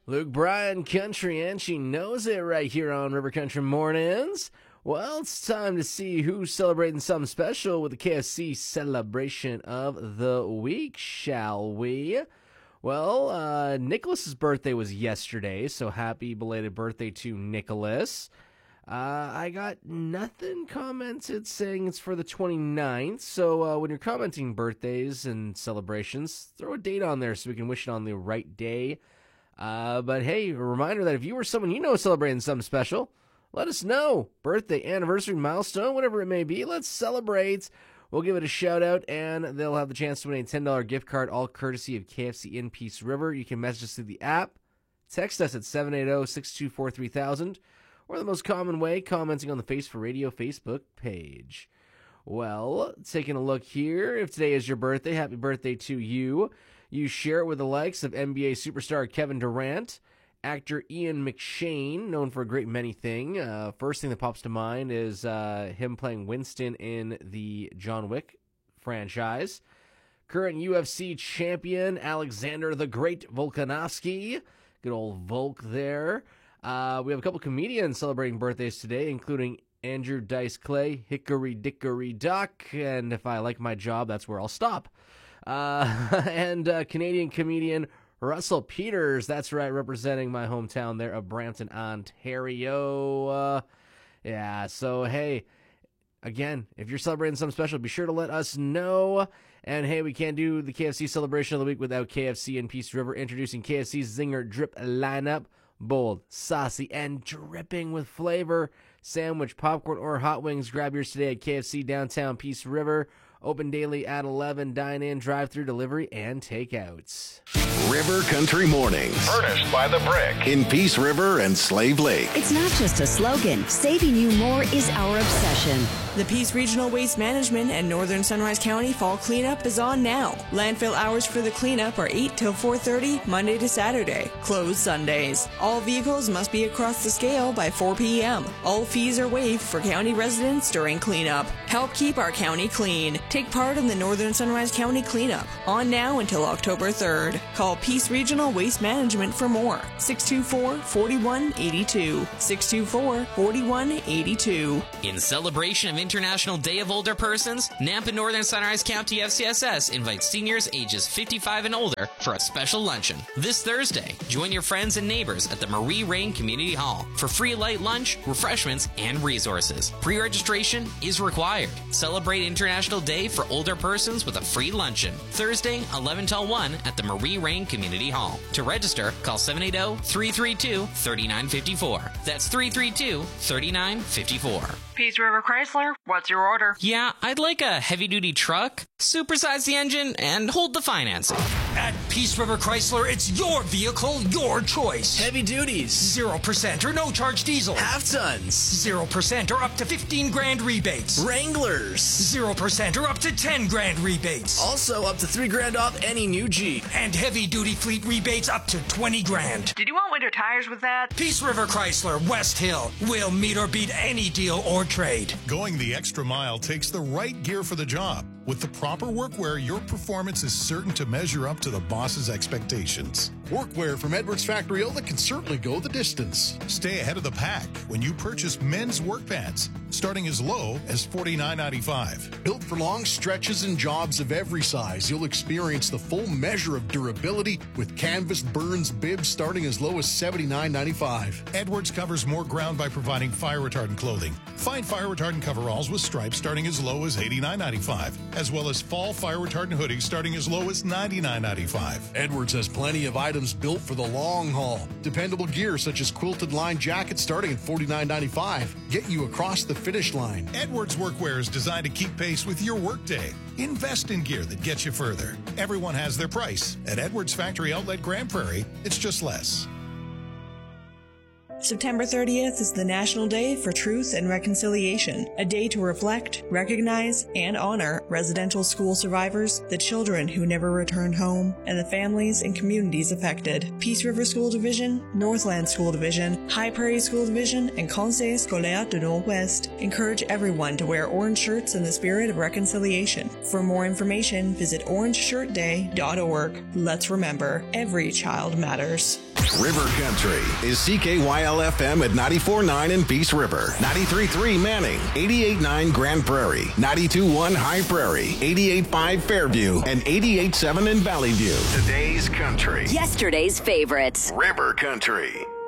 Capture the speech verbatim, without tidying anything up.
Luke Bryan, country, and she knows it right here on River Country Mornings. Well, it's time to see who's celebrating something special with the K F C celebration of the week, shall we? Well, uh, Nicholas's birthday was yesterday, so happy belated birthday to Nicholas. Uh, I got nothing commented saying it's for the twenty-ninth, so uh, when you're commenting birthdays and celebrations, throw a date on there so we can wish it on the right day. Uh, but hey, a reminder that if you or someone you know is celebrating something special, let us know. Birthday, anniversary, milestone, whatever it may be, let's celebrate. We'll give it a shout out, and they'll have the chance to win a ten dollars gift card, all courtesy of K F C in Peace River. You can message us through the app, text us at seven eight zero, six two four, three thousand, or the most common way, commenting on the Face for Radio Facebook page. Well, taking a look here, if today is your birthday, happy birthday to you. You share it with the likes of N B A superstar Kevin Durant, actor Ian McShane, known for a great many things. Uh, first thing that pops to mind is uh, him playing Winston in the John Wick franchise. Current U F C champion Alexander the Great Volkanovski. Good old Volk there. Uh, we have a couple comedians celebrating birthdays today, including Andrew Dice Clay, Hickory Dickory Dock, and if I like my job, that's where I'll stop. Uh, and uh, Canadian comedian Russell Peters, that's right, representing my hometown there of Brampton, Ontario. Uh, yeah, so hey, again, if you're celebrating something special, be sure to let us know. And hey, we can't do the K F C celebration of the week without K F C in Peace River introducing K F C's Zinger Drip lineup. Bold, saucy, and dripping with flavor. Sandwich, popcorn, or hot wings. Grab yours today at K F C downtown Peace River. Open daily at eleven. Dine in, drive-through, delivery, and takeouts. River Country Mornings. Furnished by The Brick. In Peace River and Slave Lake. It's not just a slogan. Saving you more is our obsession. The Peace Regional Waste Management and Northern Sunrise County Fall Cleanup is on now. Landfill hours for the cleanup are eight till four thirty, Monday to Saturday. Closed Sundays. All vehicles must be across the scale by four p.m. All fees are waived for county residents during cleanup. Help keep our county clean. Take part in the Northern Sunrise County Cleanup. On now until October third. Call Peace Regional Waste Management for more. six two four, four one eight two. six two four, four one eight two. In celebration of International Day of Older Persons, Nampa Northern Sunrise County F C S S invites seniors ages fifty-five and older for a special luncheon. This Thursday, join your friends and neighbors at the Marie Rain Community Hall for free light lunch, refreshments, and resources. Pre-registration is required. Celebrate International Day for Older Persons with a free luncheon. Thursday, eleven till one at the Marie Rain Community Hall. To register, call seven eight zero, three three two, three nine five four. That's three three two, three nine five four. Peace River Chrysler, what's your order? Yeah, I'd like a heavy-duty truck, supersize the engine, and hold the financing. At Peace River Chrysler, it's your vehicle, your choice. Heavy duties. Zero percent or no charge diesel. Half tons. Zero percent or up to fifteen grand rebates. Wranglers. Zero percent or up to ten grand rebates. Also up to three grand off any new Jeep. And heavy-duty fleet rebates up to twenty grand. Did you want winter tires with that? Peace River Chrysler, West Hill. We'll meet or beat any deal or trade. Going the extra mile takes the right gear for the job. With the proper workwear, your performance is certain to measure up to the boss's expectations. Workwear from Edwards Factory Outlet can certainly go the distance. Stay ahead of the pack when you purchase men's work pants, starting as low as forty-nine ninety-five. Built for long stretches and jobs of every size, you'll experience the full measure of durability with canvas burns bibs starting as low as seventy-nine ninety-five. Edwards covers more ground by providing fire retardant clothing. Find fire retardant coveralls with stripes starting as low as eighty-nine ninety-five, as well as fall fire retardant hoodies starting as low as ninety-nine ninety-five. Edwards has plenty of items built for the long haul. Dependable gear such as quilted line jackets starting at forty-nine ninety-five. Get you across the finish line. Edwards Workwear is designed to keep pace with your workday. Invest in gear that gets you further. Everyone has their price. At Edwards Factory Outlet Grand Prairie, it's just less. September thirtieth is the National Day for Truth and Reconciliation, a day to reflect, recognize, and honor residential school survivors, the children who never returned home, and the families and communities affected. Peace River School Division, Northland School Division, High Prairie School Division, and Conseil Scolaire du Nord-Ouest encourage everyone to wear orange shirts in the spirit of reconciliation. For more information, visit orange shirt day dot org. Let's remember, every child matters. River Country is C K Y L F M at ninety-four point nine in Peace River, ninety-three point three Manning, eighty-eight point nine Grand Prairie, ninety-two point one High Prairie, eighty-eight point five Fairview, and eighty-eight point seven in Valley View. Today's country. Yesterday's favorites. River Country.